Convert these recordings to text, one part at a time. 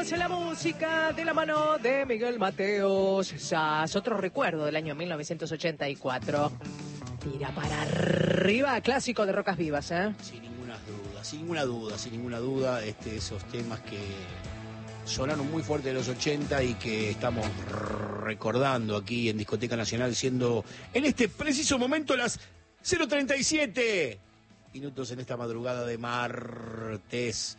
más la música de la mano de Miguel Mateos. Sas, otro recuerdo del año 1984. Tira para arriba, clásico de Rocas Vivas, ¿eh? Sin ninguna duda, esos temas que sonaron muy fuerte de los 80 y que estamos recordando aquí en Discoteca Nacional, siendo en este preciso momento las 0:37 minutos en esta madrugada de martes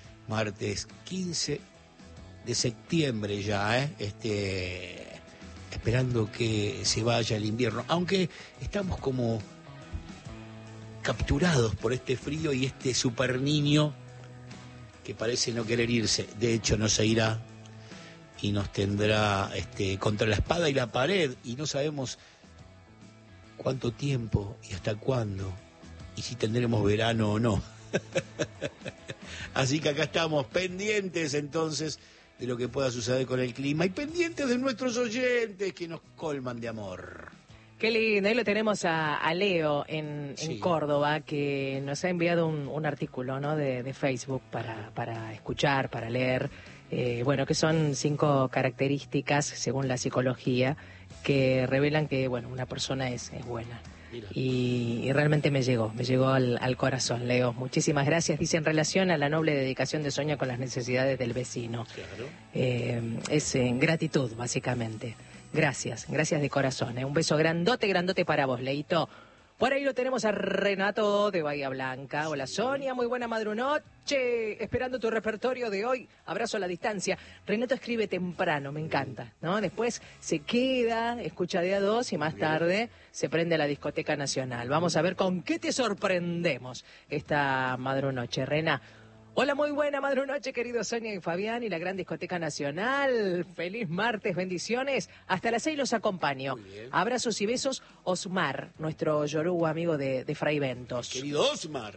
15 de septiembre ya, esperando que se vaya el invierno, aunque estamos como capturados por este frío y este super niño que parece no querer irse. De hecho no se irá y nos tendrá contra la espada y la pared, y no sabemos cuánto tiempo y hasta cuándo, y si tendremos verano o no. Así que acá estamos pendientes entonces de lo que pueda suceder con el clima y pendientes de nuestros oyentes que nos colman de amor. Qué lindo, ahí lo tenemos a Leo en Córdoba, que nos ha enviado un artículo, ¿no? de Facebook para escuchar, para leer, que son 5 características, según la psicología, que revelan que, una persona es buena. Y realmente me llegó al corazón, Leo. Muchísimas gracias. Dice, en relación a la noble dedicación de Sonia con las necesidades del vecino. Claro. Es gratitud, básicamente. Gracias de corazón. Un beso grandote para vos, Leito. Por ahí lo tenemos a Renato de Bahía Blanca. Hola, Sonia, muy buena madrunoche. Esperando tu repertorio de hoy. Abrazo a la distancia. Renato escribe temprano, me encanta, ¿no? Después se queda, escucha de a 2 y más tarde se prende a la Discoteca Nacional. Vamos a ver con qué te sorprendemos esta madrunoche, Rena. Hola, muy buena madrunoche, querido Sonia y Fabián y la gran Discoteca Nacional. Feliz martes, bendiciones. Hasta las 6 los acompaño. Abrazos y besos, Osmar, nuestro yoruba amigo de Fray Ventos. Querido Osmar.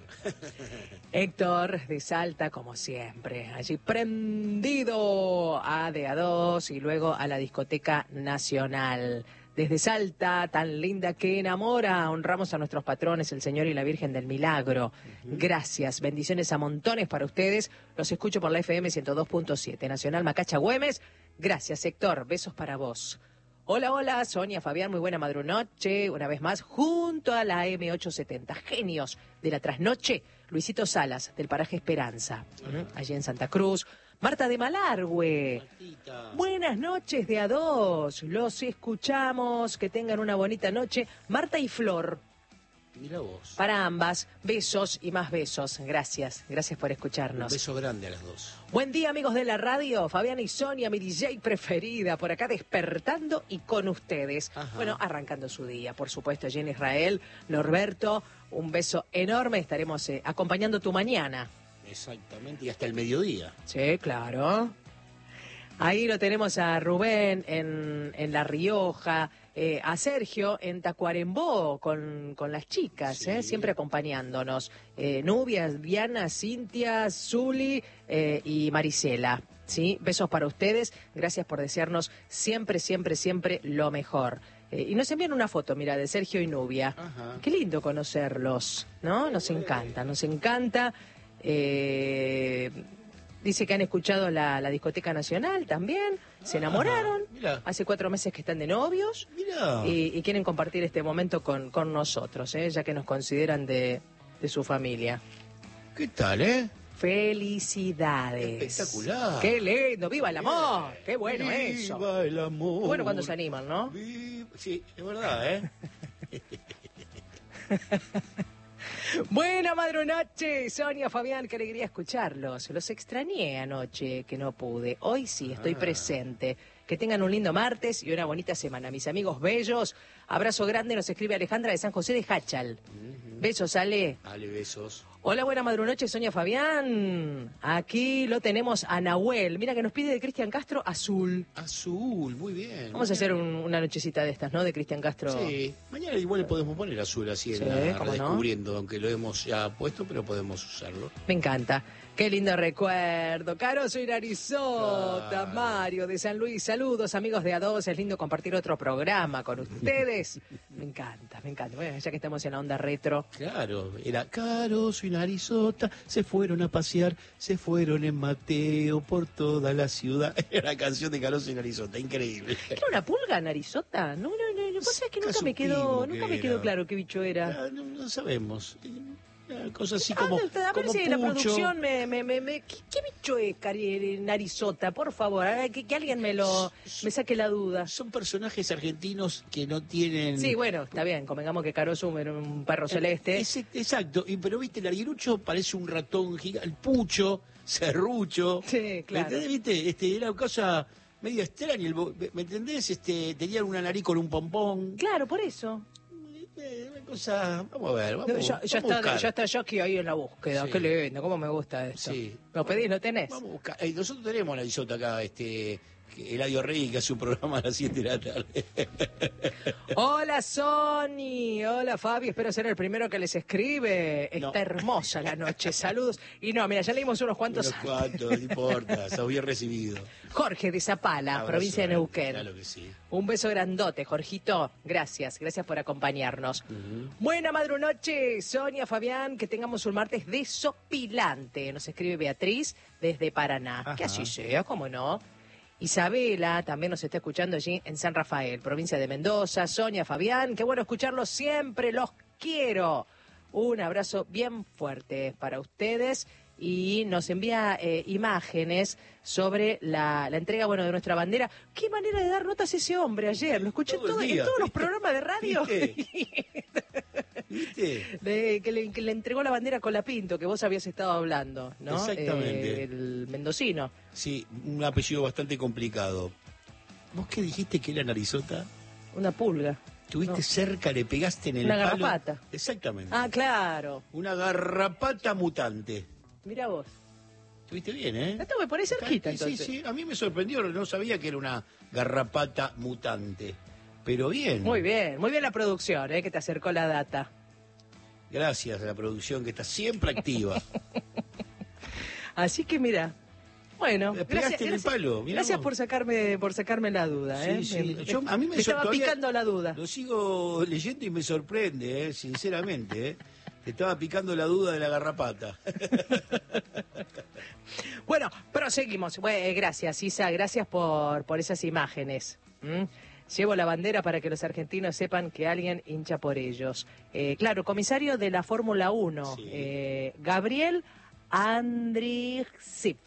Héctor de Salta, como siempre, allí prendido a de a 2 y luego a la Discoteca Nacional. Desde Salta, tan linda que enamora, honramos a nuestros patrones, el Señor y la Virgen del Milagro. Gracias, bendiciones a montones para ustedes. Los escucho por la FM 102.7, Nacional Macacha Güemes. Gracias, Héctor, besos para vos. Hola, Sonia, Fabián, muy buena madrunoche. Una vez más, junto a la M870, genios de la trasnoche, Luisito Salas, del paraje Esperanza, allí en Santa Cruz. Marta de Malargüe. Martita. Buenas noches de a 2. Los escuchamos. Que tengan una bonita noche. Marta y Flor. Mira vos. Para ambas, besos y más besos. Gracias por escucharnos. Un beso grande a las 2. Buen día, amigos de la radio. Fabián y Sonia, mi DJ preferida, por acá despertando y con ustedes. Ajá. Arrancando su día, por supuesto, allí en Israel. Norberto, un beso enorme. Estaremos acompañando tu mañana. Exactamente, y hasta el mediodía. Sí, claro. Ahí lo tenemos a Rubén en La Rioja, a Sergio en Tacuarembó con las chicas, sí. Siempre acompañándonos. Nubia, Diana, Cintia, Zuli y Marisela. ¿Sí? Besos para ustedes, gracias por desearnos siempre lo mejor. Y nos envían una foto, mira, de Sergio y Nubia. Ajá. Qué lindo conocerlos, ¿no? Nos encanta. Dice que han escuchado la Discoteca Nacional también, se enamoraron, hace 4 meses que están de novios y quieren compartir este momento con nosotros, ya que nos consideran de su familia. ¿Qué tal, Felicidades. Espectacular. Qué lindo, viva el amor, qué bueno eso. Viva el amor. Qué bueno cuando se animan, ¿no? Sí, es verdad, Buena madrunoche, Sonia, Fabián, qué alegría escucharlos. Los extrañé anoche, que no pude. Hoy sí, estoy presente. Que tengan un lindo martes y una bonita semana. Mis amigos bellos, abrazo grande, nos escribe Alejandra de San José de Hachal. Besos, Ale. Ale, besos. Hola, buena madrunoche, Sonia, Fabián. Aquí lo tenemos a Nahuel. Mira que nos pide de Cristian Castro, Azul. Azul, muy bien. Vamos a hacer una nochecita de estas, ¿no? De Cristian Castro. Sí, mañana igual le podemos poner Azul así redescubriendo, ¿no? Aunque lo hemos ya puesto, pero podemos usarlo. Me encanta. Qué lindo recuerdo. Caro, soy Narizota, Mario de San Luis. Saludos, amigos de A2. Es lindo compartir otro programa con ustedes. Me encanta. Bueno, ya que estamos en la onda retro. Claro, era Caro, soy Arizota, se fueron a pasear, se fueron en Mateo por toda la ciudad. Era la canción de Caroso en Arizota, increíble. ¿Era una pulga narizota? No, vos sabés que nunca me quedó claro qué bicho era. No sabemos. Una cosa así A como ver si la pucho. producción ¿Qué bicho es narizota? Por favor, que alguien me saque la duda. Son personajes argentinos que no tienen... Sí, bueno, está bien, convengamos que Caroso era un perro celeste. Exacto, pero viste, el arguirucho parece un ratón gigante, el pucho, serrucho. Sí, claro. ¿Me entendés? Viste, era una cosa medio extraña, ¿me entendés? Tenían una nariz con un pompón. Claro, por eso. Una cosa, vamos a ver, ya está Jackie ahí en la búsqueda, Sí. qué lindo, cómo me gusta esto. Sí. ¿Lo pedís, lo tenés? Vamos a buscar. Nosotros tenemos la isota acá, Eladio Rey, que hace un programa a las 7 de la tarde. Hola Sony, hola Fabi, espero ser el primero que les escribe. No. Está hermosa la noche, saludos. Y no, mira, ya leímos unos cuantos. No importa, sos bien recibido. Jorge de Zapala, Abrazo provincia de grande, Neuquén. Claro que sí. Un beso grandote, Jorgito. Gracias por acompañarnos. Buena madrunoche, Sonia, Fabián, que tengamos un martes desopilante. Nos escribe Beatriz desde Paraná. Ajá. Que así sea, cómo no. Isabela también nos está escuchando allí en San Rafael, provincia de Mendoza. Sonia, Fabián, qué bueno escucharlos siempre, los quiero. Un abrazo bien fuerte para ustedes. Y nos envía imágenes sobre la entrega de nuestra bandera. Qué manera de dar notas ese hombre ayer. Lo escuché Todo el día, en todos los ¿viste? programas de radio. ¿Viste? Que le entregó la bandera con la Pinto, que vos habías estado hablando, ¿no? Exactamente. El mendocino. Sí, un apellido bastante complicado. ¿Vos qué dijiste que era narizota? Una pulga. Estuviste No. cerca, le pegaste en el Una palo. garrapata. Exactamente. Ah, claro. Una garrapata mutante. Mira vos. Estuviste bien, ¿eh? Esto me pone cerquita, Sí, entonces. sí, a mí me sorprendió, no sabía que era una garrapata mutante. Pero bien. Muy bien la producción, que te acercó la data. Gracias a la producción que está siempre activa. Así que mira, bueno, Le pegaste en el palo, mirá gracias vos. por sacarme la duda. Sí, sí. A mí me estaba todavía picando la duda. Lo sigo leyendo y me sorprende, sinceramente. Te estaba picando la duda de la garrapata. Bueno, proseguimos. Gracias, Isa, gracias por esas imágenes. Llevo la bandera para que los argentinos sepan que alguien hincha por ellos. Claro, comisario de la Fórmula 1, Sí. Gabriel Andrigsip,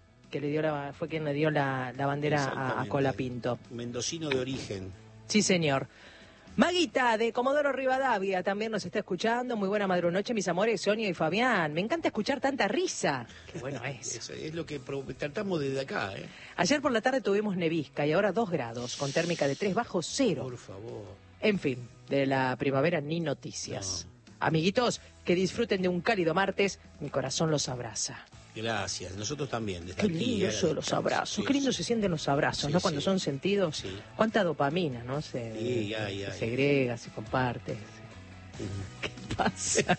que fue quien le dio la bandera a Exactamente. Colapinto. Mendocino de origen. Sí, señor. Maguita, de Comodoro Rivadavia, también nos está escuchando. Muy buena madrunoche, mis amores, Sonia y Fabián. Me encanta escuchar tanta risa. Qué bueno es. Es lo que tratamos desde acá, ¿eh? Ayer por la tarde tuvimos nevisca y ahora 2 grados, con térmica de 3 bajo 0. Por favor. En fin, de la primavera ni noticias. Amiguitos, que disfruten de un cálido martes. Mi corazón los abraza. Gracias. Nosotros también. Desde Qué aquí, lindo a eso de la los distancia. abrazos. Sí, Qué lindo sí. se sienten los abrazos, Sí, ¿no? Cuando sí. son sentidos. Sí. Cuánta dopamina, ¿no? Sí, Se segrega, se comparte. ¿Qué pasa?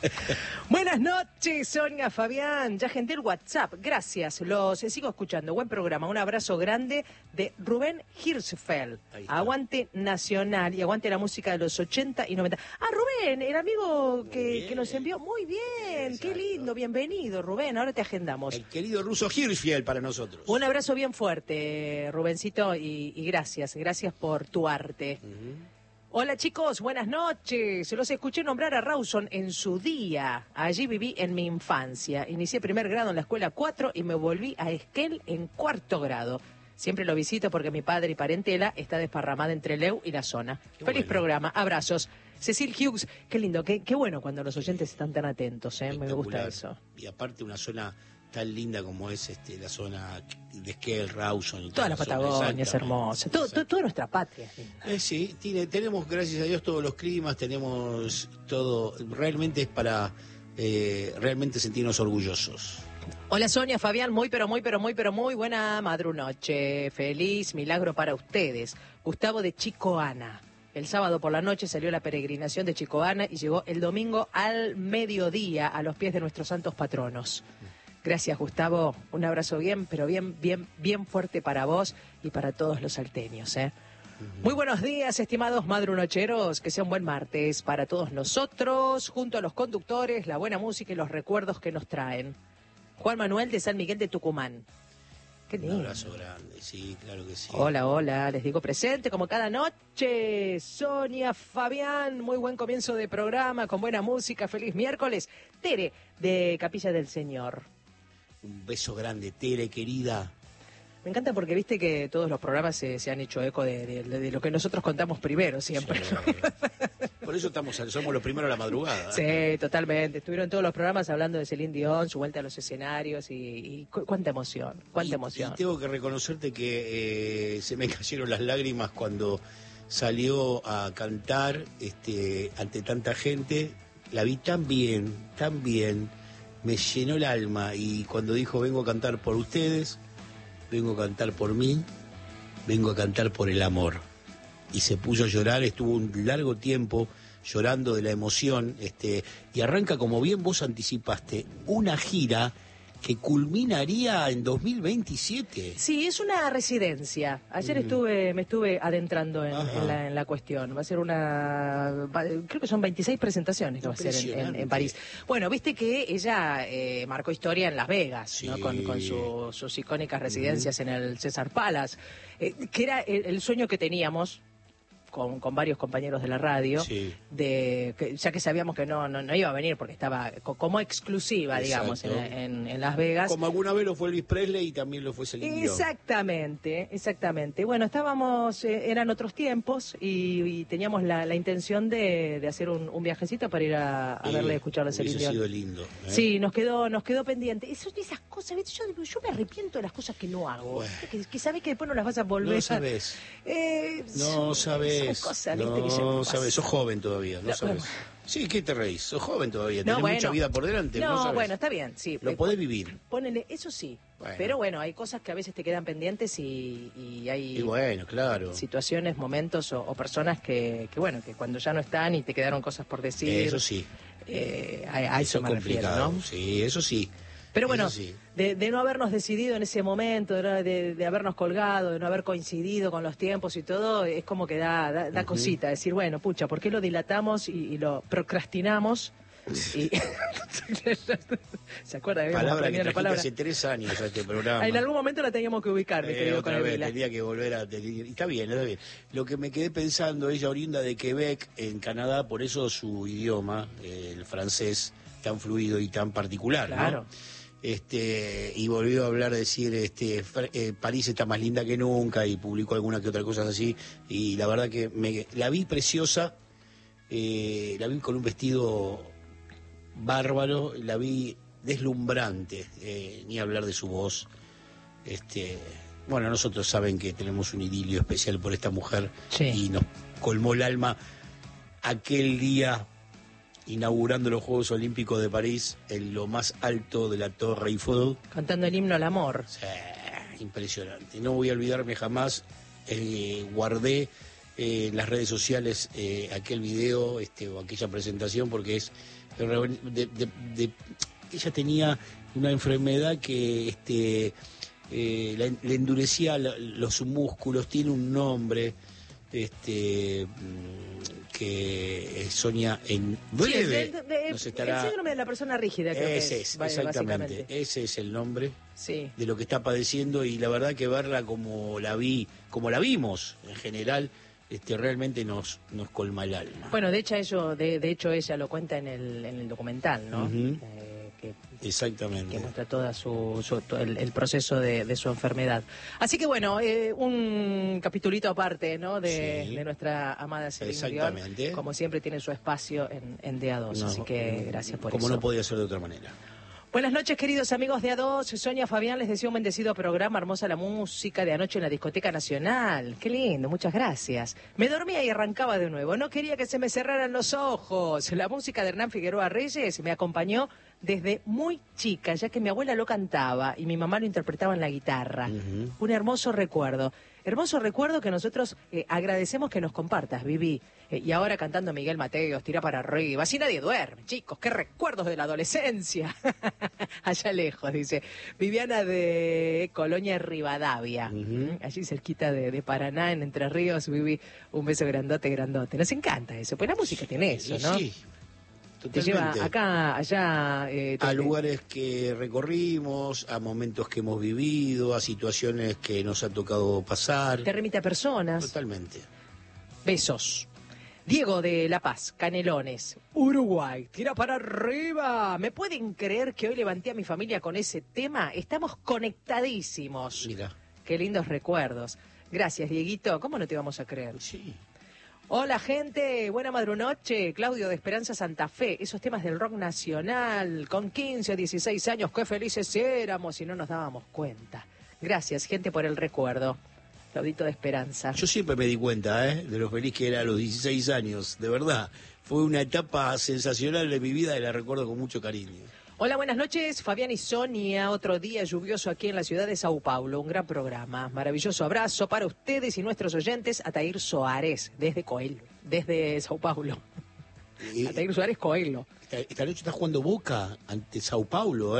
Buenas noches, Sonia, Fabián. Ya gente el WhatsApp. Gracias. Los sigo escuchando. Buen programa. Un abrazo grande de Rubén Hirschfeld. Ahí está. Aguante nacional y aguante la música de los 80 y 90. Ah, Rubén, el amigo que bien. nos envió. Muy bien. Qué Exacto. lindo. Bienvenido, Rubén. Ahora te agendamos. El querido ruso Hirschfeld para nosotros. Un abrazo bien fuerte, Rubencito, y gracias por tu arte. Hola chicos, buenas noches. Los escuché nombrar a Rawson en su día. Allí viví en mi infancia. Inicié primer grado en la escuela 4 y me volví a Esquel en 4º grado. Siempre lo visito porque mi padre y parentela está desparramada entre Leu y la zona. Qué Feliz bueno. programa, abrazos. Cecil Hughes, qué lindo, qué bueno cuando los oyentes están tan atentos, me gusta Espectacular. eso. Y aparte una zona tan linda como es la zona de Esquel, Rawson y Toda la zona. Patagonia es Exactamente. hermosa, toda nuestra patria es linda. Sí, tenemos, gracias a Dios, todos los climas, tenemos todo, realmente es para realmente sentirnos orgullosos. Hola Sonia, Fabián, muy buena madrunoche. Feliz milagro para ustedes. Gustavo de Chicoana. El sábado por la noche salió la peregrinación de Chicoana y llegó el domingo al mediodía a los pies de nuestros santos patronos. Gracias, Gustavo. Un abrazo bien fuerte para vos y para todos los salteños, Muy buenos días, estimados madrunocheros, que sea un buen martes para todos nosotros, junto a los conductores, la buena música y los recuerdos que nos traen. Juan Manuel de San Miguel de Tucumán. Qué lindo. Un abrazo grande, sí, claro que sí. Hola, hola, les digo presente como cada noche. Sonia, Fabián, muy buen comienzo de programa, con buena música, feliz miércoles. Tere, de Capilla del Señor. Un beso grande, Tere, querida. Me encanta porque viste que todos los programas se han hecho eco de lo que nosotros contamos primero siempre. Sí. Por eso somos los primeros a la madrugada. Sí, totalmente. Estuvieron todos los programas hablando de Celine Dion, su vuelta a los escenarios y cuánta emoción, cuánta emoción. Y tengo que reconocerte que se me cayeron las lágrimas cuando salió a cantar ante tanta gente. La vi tan bien, me llenó el alma y cuando dijo vengo a cantar por ustedes, vengo a cantar por mí, vengo a cantar por el amor. Y se puso a llorar, estuvo un largo tiempo llorando de la emoción, y arranca, como bien vos anticipaste, una gira que culminaría en 2027. Sí, es una residencia. Ayer me estuve adentrando en la cuestión. Va a ser creo que son 26 presentaciones que va a ser en París. Bueno, viste que ella marcó historia en Las Vegas, sí, ¿no? con sus icónicas residencias en el César Palace, que era el sueño que teníamos con varios compañeros de la radio, sí, ya que sabíamos que no iba a venir porque estaba como exclusiva, digamos, en Las Vegas. Como alguna vez lo fue Elvis Presley y también lo fue Celine Dion. Exactamente. Bueno, eran otros tiempos y teníamos la intención de hacer un viajecito para ir a verle y escucharle a Celine Dion. Hubiese sido lindo. Sí, nos quedó pendiente. Esas cosas, ¿viste? Yo me arrepiento de las cosas que no hago. Bueno. Que sabes que después no las vas a volver. No sabes. No sabes. Cosas, ¿viste? No sabes, sos joven todavía, no sabes. Bueno. Sí, ¿qué te reís? Sos joven todavía, tenés mucha vida por delante. No sabes. Bueno, está bien, sí. Lo podés vivir. Ponele, eso sí. Bueno. Pero bueno, hay cosas que a veces te quedan pendientes y hay bueno, claro, situaciones, momentos o personas que cuando ya no están y te quedaron cosas por decir. Eso sí. A eso me refiero, ¿no? Sí, eso sí. Pero bueno, sí, de no habernos decidido en ese momento, de habernos colgado, de no haber coincidido con los tiempos y todo, es como que da cosita. Decir, bueno, pucha, ¿por qué lo dilatamos y lo procrastinamos? Y... ¿Se acuerda? Palabra que trajiste hace 3 años a este programa. En algún momento la teníamos que ubicar, mi querido otra vez, tenía que volver a... Y está bien. Lo que me quedé pensando, ella oriunda de Quebec, en Canadá, por eso su idioma, el francés, tan fluido y tan particular, claro, ¿no? Y volvió a hablar, decir, París está más linda que nunca, y publicó alguna que otra cosa así, y la verdad que la vi preciosa, la vi con un vestido bárbaro, la vi deslumbrante, ni hablar de su voz. Bueno, nosotros saben que tenemos un idilio especial por esta mujer, sí, y nos colmó el alma aquel día inaugurando los Juegos Olímpicos de París en lo más alto de la Torre Eiffel. Cantando el himno al amor. Sí, impresionante. No voy a olvidarme jamás, guardé en las redes sociales aquel video o aquella presentación porque es ella tenía una enfermedad que le endurecía los músculos, tiene un nombre que Sonia en breve nos estará... El síndrome de la persona rígida, creo exactamente, ese es el nombre, sí, de lo que está padeciendo, y la verdad que verla como la vimos en general, realmente nos colma el alma. Bueno, de hecho ella lo cuenta en el documental, ¿no? Exactamente. Que muestra toda el proceso de su enfermedad. Así que bueno, un capitulito aparte, ¿no? De nuestra amada Celine Dion. Exactamente. Como siempre tiene su espacio en DA2, así que gracias por eso. Como no podía ser de otra manera. Buenas noches, queridos amigos de A2. Sonia, Fabián, les deseo un bendecido programa. Hermosa la música de anoche en la Discoteca Nacional. Qué lindo, muchas gracias. Me dormía y arrancaba de nuevo. No quería que se me cerraran los ojos. La música de Hernán Figueroa Reyes me acompañó desde muy chica, ya que mi abuela lo cantaba y mi mamá lo interpretaba en la guitarra. Un hermoso recuerdo. Hermoso recuerdo que nosotros agradecemos que nos compartas, Vivi. Y ahora cantando Miguel Mateos, Tira para arriba. Así nadie duerme, chicos. Qué recuerdos de la adolescencia. Allá lejos, dice. Viviana de Colonia Rivadavia. Allí cerquita de Paraná, en Entre Ríos. Vivi, un beso grandote, grandote. Nos encanta eso. Pues la música tiene eso, ¿no? Sí. Te lleva acá, allá... a lugares que recorrimos, a momentos que hemos vivido, a situaciones que nos ha tocado pasar. Te remite a personas. Totalmente. Besos. Diego de La Paz, Canelones, Uruguay, tira para arriba. ¿Me pueden creer que hoy levanté a mi familia con ese tema? Estamos conectadísimos. Mira. Qué lindos recuerdos. Gracias, Dieguito. ¿Cómo no te vamos a creer? Sí. Hola, gente. Buena madrunoche. Claudio de Esperanza Santa Fe. Esos temas del rock nacional. Con 15 o 16 años, qué felices éramos y no nos dábamos cuenta. Gracias, gente, por el recuerdo. Claudito de Esperanza. Yo siempre me di cuenta, de lo feliz que era a los 16 años. De verdad. Fue una etapa sensacional de mi vida y la recuerdo con mucho cariño. Hola, buenas noches, Fabián y Sonia. Otro día lluvioso aquí en la ciudad de Sao Paulo. Un gran programa. Maravilloso abrazo para ustedes y nuestros oyentes. Atair Soares, desde Coelho, desde Sao Paulo. Atair Soares, Coelho. Esta noche está jugando Boca ante Sao Paulo,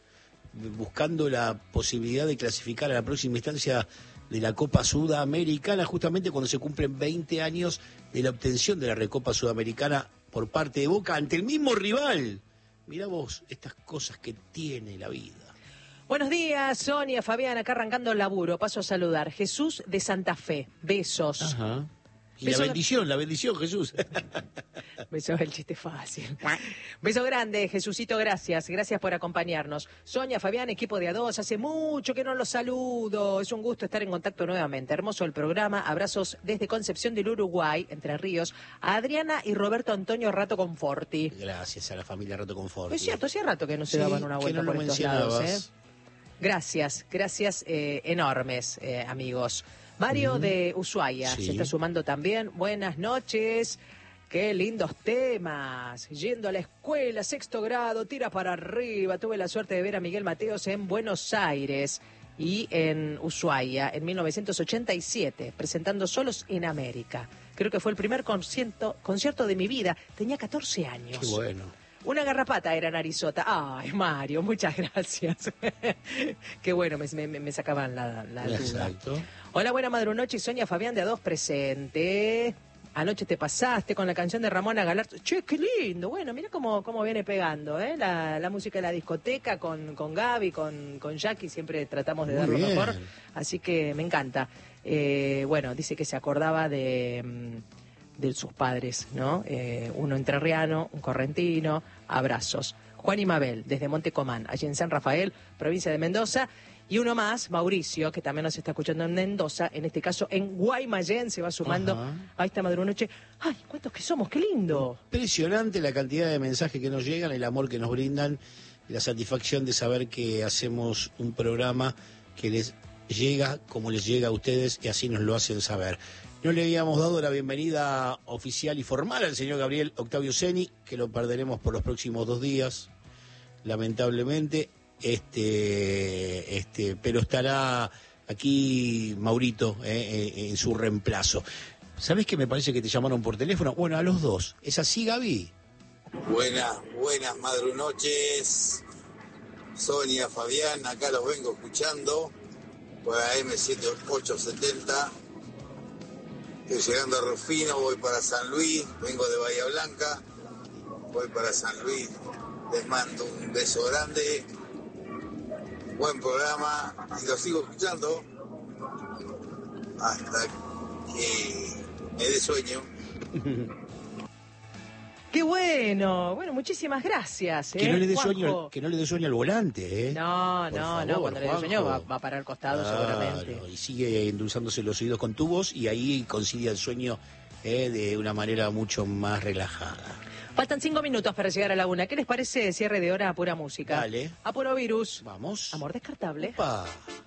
buscando la posibilidad de clasificar a la próxima instancia de la Copa Sudamericana, justamente cuando se cumplen 20 años de la obtención de la Recopa Sudamericana por parte de Boca ante el mismo rival. Mirá vos estas cosas que tiene la vida. Buenos días, Sonia, Fabián, acá arrancando el laburo. Paso a saludar. Jesús de Santa Fe. Besos. Ajá. Y Beso la bendición, Jesús. Beso, el chiste fácil. Beso grande, Jesucito, gracias. Gracias por acompañarnos. Sonia, Fabián, equipo de A2, hace mucho que no los saludo. Es un gusto estar en contacto nuevamente. Hermoso el programa. Abrazos desde Concepción del Uruguay, Entre Ríos, a Adriana y Roberto Antonio Rato Conforti. Gracias a la familia Rato Conforti. Es cierto, hacía rato que no se daban una vuelta por estos lados. Gracias enormes, amigos. Mario de Ushuaia se está sumando también. Buenas noches. Qué lindos temas. Yendo a la escuela, 6º grado, tira para arriba. Tuve la suerte de ver a Miguel Mateos en Buenos Aires y en Ushuaia en 1987, presentando Solos en América. Creo que fue el primer concierto de mi vida. Tenía 14 años. Qué bueno. Una garrapata era Narizota. Ay, Mario, muchas gracias. Qué bueno, me sacaban la duda. Exacto. Hola, buena madrunoche, Sonia Fabián de A2 presente. Anoche te pasaste con la canción de Ramona Galarzo. Che, qué lindo. Bueno, mira cómo viene pegando, la música de la discoteca con Gaby, con Jackie. Siempre tratamos de dar lo mejor. Así que me encanta. Bueno, dice que se acordaba de sus padres, ¿no? Uno entrerriano, un correntino. Abrazos. Juan y Mabel, desde Monte Comán, allí en San Rafael, provincia de Mendoza. Y uno más, Mauricio, que también nos está escuchando en Mendoza, en este caso en Guaymallén, se va sumando a esta madrunoche. ¡Ay, cuántos que somos! ¡Qué lindo! Impresionante la cantidad de mensajes que nos llegan, el amor que nos brindan, la satisfacción de saber que hacemos un programa que les llega como les llega a ustedes y así nos lo hacen saber. No le habíamos dado la bienvenida oficial y formal al señor Gabriel Octavio Ceni, que lo perderemos por los próximos 2 días, lamentablemente. Pero estará aquí Maurito en su reemplazo. ¿Sabés que me parece que te llamaron por teléfono? Bueno, a los dos. ¿Es así, Gaby? Buenas madrunoches. Sonia, Fabián, acá los vengo escuchando por AM870. Estoy llegando a Rufino, voy para San Luis, vengo de Bahía Blanca, voy para San Luis. Les mando un beso grande. Buen programa y lo sigo escuchando hasta que me dé sueño. ¡Qué bueno! Bueno, muchísimas gracias. Que no le dé sueño al volante, No, cuando le dé sueño va a parar al costado seguramente. Y sigue endulzándose los oídos con tubos y ahí concilia el sueño de una manera mucho más relajada. Faltan 5 minutos para llegar a la 1. ¿Qué les parece cierre de hora a pura música? Dale. A puro virus. Vamos. Amor descartable. Opa.